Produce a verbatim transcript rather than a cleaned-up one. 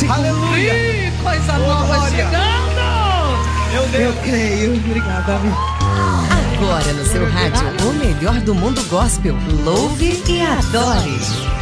Aleluia. Ih, coisa Oh, nova glória. chegando. Meu Deus. Eu creio. Obrigada, amigo. Agora no seu rádio, o melhor do mundo gospel. Louve e adore.